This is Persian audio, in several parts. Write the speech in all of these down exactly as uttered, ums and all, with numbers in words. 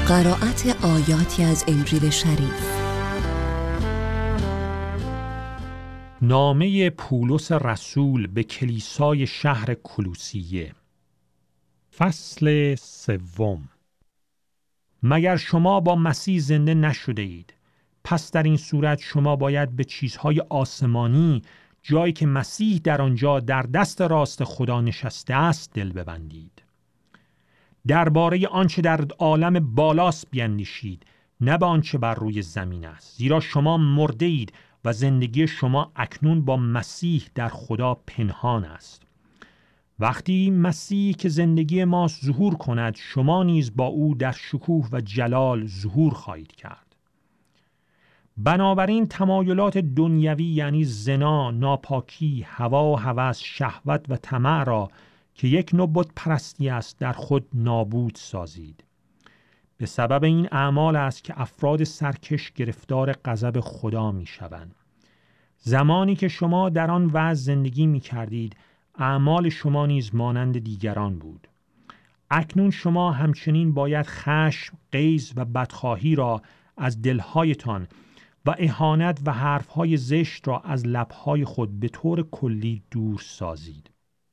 قرائت آیاتی از انجیل شریف. نامه پولس رسول به کلیسای شهر کلوسیه، فصل سوم. مگر شما با مسیح زنده نشده اید؟ پس در این صورت شما باید به چیزهای آسمانی، جایی که مسیح در آنجا در دست راست خدا نشسته است، دل ببندید. درباره آنچه در عالم بالاست بیندیشید، نه به آنچه بر روی زمین است، زیرا شما مرده اید و زندگی شما اکنون با مسیح در خدا پنهان است. وقتی مسیح که زندگی ماست ظهور کند، شما نیز با او در شکوه و جلال ظهور خواهید کرد. بنابراین تمایلات دنیوی یعنی زنا، ناپاکی، هوا و هوس، شهوت و طمع را که یک نوع بت پرستی است در خود نابود سازید. به سبب این اعمال است که افراد سرکش گرفتار غضب خدا می شوند. زمانی که شما در آن وضع زندگی می کردید، اعمال شما نیز مانند دیگران بود. اکنون شما همچنین باید خشم، غیظ و بدخواهی را از دلهایتان و اهانت و حرفهای زشت را از لبهای خود به طور کلی دور سازید.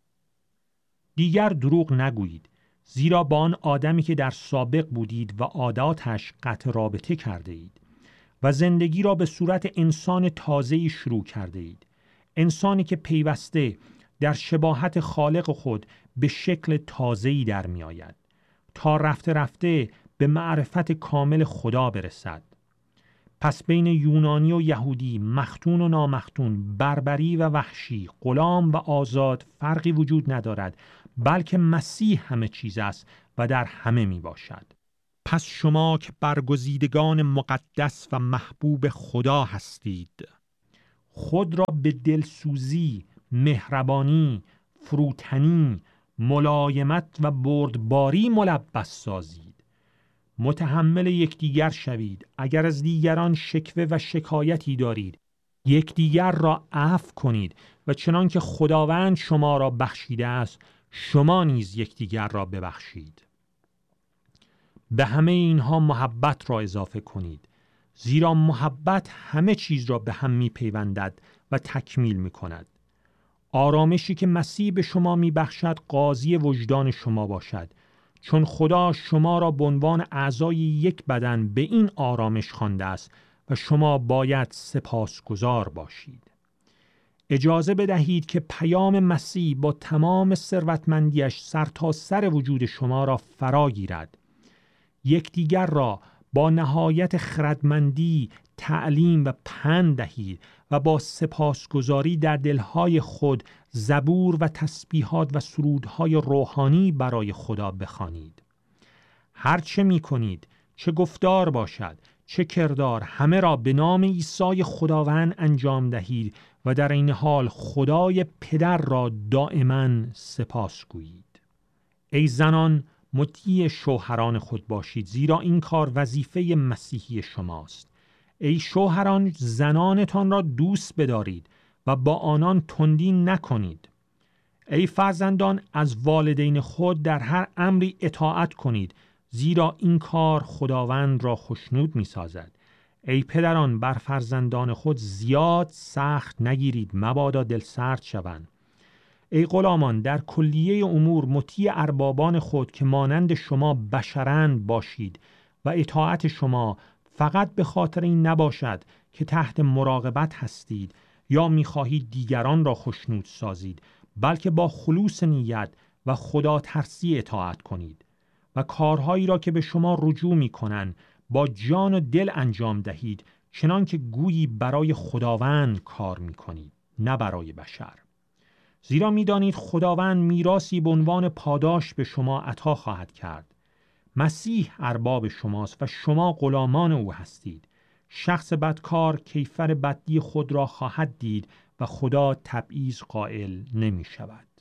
دیگر دروغ نگویید، زیرا با آن آدمی که در سابق بودید و عاداتش قطع رابطه کرده اید و زندگی را به صورت انسان تازه‌ای شروع کرده اید. انسانی که پیوسته در شباهت خالق خود به شکل تازه‌ای در می آید تا رفته رفته به معرفت کامل خدا برسد. پس بین یونانی و یهودی، مختون و نامختون، بربری و وحشی، غلام و آزاد فرقی وجود ندارد، بلکه مسیح همه چیز است و در همه می باشد. پس شما که برگزیدگان مقدس و محبوب خدا هستید، خود را به دلسوزی، مهربانی، فروتنی، ملایمت و بردباری ملبس سازید. متحمل یکدیگر شوید. اگر از دیگران شکوه و شکایتی دارید، یکدیگر را عفو کنید و چنان که خداوند شما را بخشیده است، شما نیز یکدیگر را ببخشید. به همه اینها محبت را اضافه کنید، زیرا محبت همه چیز را به هم می پیوندد و تکمیل می کند. آرامشی که مسیح به شما می بخشد قاضی وجدان شما باشد، چون خدا شما را به عنوان اعضای یک بدن به این آرامش خوانده است و شما باید سپاسگزار باشید. اجازه بدهید که پیام مسیح با تمام ثروتمندیش سر تا سر وجود شما را فرا گیرد. یکدیگر را با نهایت خردمندی تعلیم و پند دهید و با سپاسگزاری در دلهای خود زبور و تسبیحات و سرودهای روحانی برای خدا بخوانید. هر چه می کنید، چه گفتار باشد، چه کردار، همه را به نام عیسی خداوند انجام دهید و در این حال خدای پدر را دائما سپاس گویید. ای زنان، مطیع شوهران خود باشید، زیرا این کار وظیفه مسیحی شماست. ای شوهران، زنانتان را دوست بدارید و با آنان تندی نکنید. ای فرزندان، از والدین خود در هر امری اطاعت کنید، زیرا این کار خداوند را خوشنود می سازد. ای پدران، بر فرزندان خود زیاد سخت نگیرید، مبادا دل سرد شوند. ای غلامان، در کلیه امور مطیع اربابان خود که مانند شما بشرند باشید و اطاعت شما فقط به خاطر این نباشد که تحت مراقبت هستید یا می‌خواهید دیگران را خوشنود سازید، بلکه با خلوص نیت و خدا ترسی اطاعت کنید و کارهایی را که به شما رجوع می‌کنند با جان و دل انجام دهید، چنان که گویی برای خداوند کار می‌کنید، نه برای بشر. زیرا می‌دانید خداوند میراثی به عنوان پاداش به شما عطا خواهد کرد. مسیح ارباب شماست و شما غلامان او هستید. شخص بدکار کیفر بدی خود را خواهد دید و خدا تبعیض قائل نمی شود.